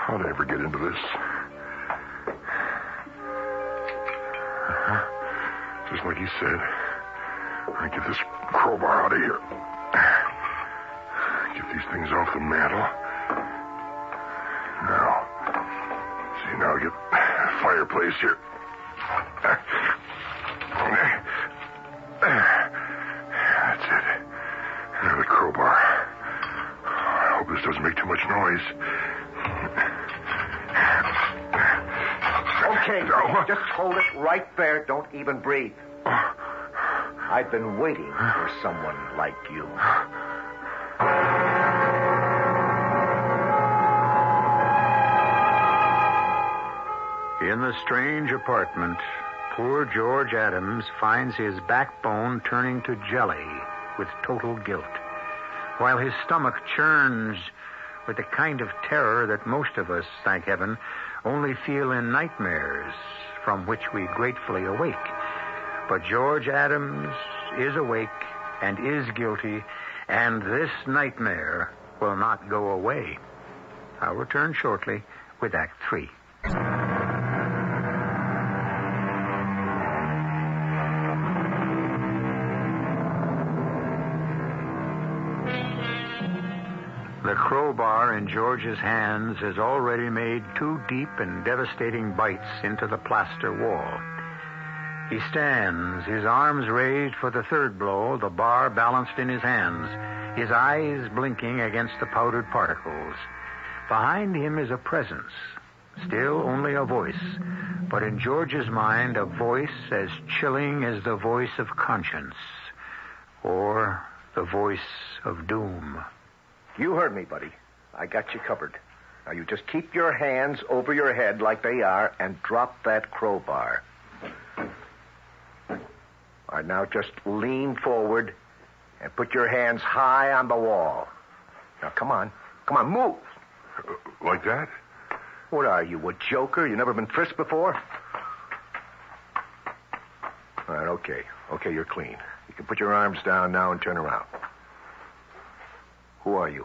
How'd I ever get into this? Just like he said. I get this crowbar out of here. Get these things off the mantle. Now get a fireplace here. That's it. Now the crowbar. I hope this doesn't make too much noise. Okay, just hold it right there. Don't even breathe. I've been waiting for someone like you. In the strange apartment, poor George Adams finds his backbone turning to jelly with total guilt, while his stomach churns with the kind of terror that most of us, thank heaven, only feel in nightmares from which we gratefully awake. But George Adams is awake and is guilty, and this nightmare will not go away. I'll return shortly with Act 3. The crowbar in George's hands has already made 2 deep and devastating bites into the plaster wall. He stands, his arms raised for the 3rd blow, the bar balanced in his hands, his eyes blinking against the powdered particles. Behind him is a presence, still only a voice, but in George's mind a voice as chilling as the voice of conscience, or the voice of doom. You heard me, buddy. I got you covered. Now you just keep your hands over your head like they are and drop that crowbar. All right, now just lean forward and put your hands high on the wall. Now, come on. Come on, move. Like that? What are you, a joker? You never been frisked before? All right, okay. Okay, you're clean. You can put your arms down now and turn around. Who are you?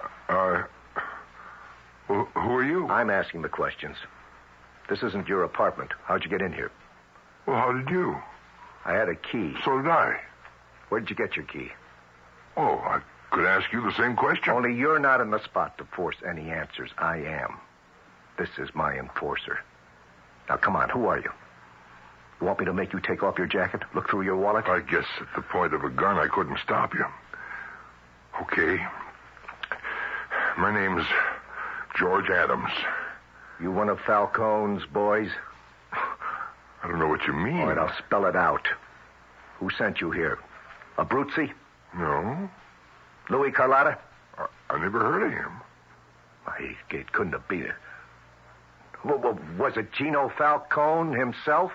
Who are you? I'm asking the questions. This isn't your apartment. How'd you get in here? Well, how did you? I had a key. So did I. Where did you get your key? Oh, I could ask you the same question. Only you're not in the spot to force any answers. I am. This is my enforcer. Now, come on. Who are you? You want me to make you take off your jacket? Look through your wallet? I guess at the point of a gun, I couldn't stop you. Okay. My name's George Adams. You one of Falcone's boys? I don't know what you mean. All right, I'll spell it out. Who sent you here? Abruzzi? No. Louis Carlotta? I never heard of him. It couldn't have been it. Was it Gino Falcone himself?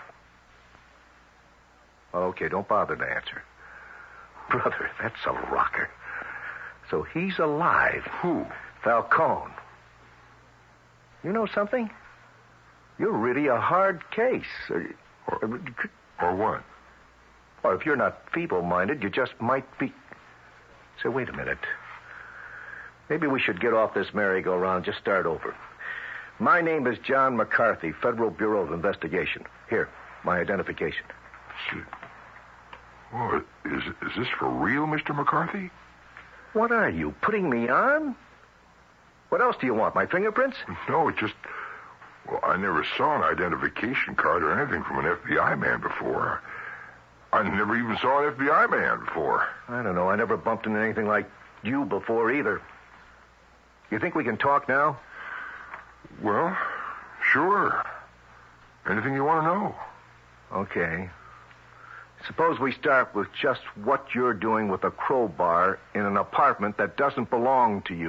Okay, don't bother to answer. Brother, that's a rocker. So he's alive. Who? Falcone. You know something? You're really a hard case. Or what? Or if you're not feeble-minded, you just might be... Say, wait a minute. Maybe we should get off this merry-go-round, just start over. My name is John McCarthy, Federal Bureau of Investigation. Here, my identification. Shit. Oh, is this for real, Mr. McCarthy? What are you, putting me on? What else do you want, my fingerprints? No, it just... Well, I never saw an identification card or anything from an FBI man before. I never even saw an FBI man before. I don't know. I never bumped into anything like you before either. You think we can talk now? Well, sure. Anything you want to know. Okay. Suppose we start with just what you're doing with a crowbar in an apartment that doesn't belong to you.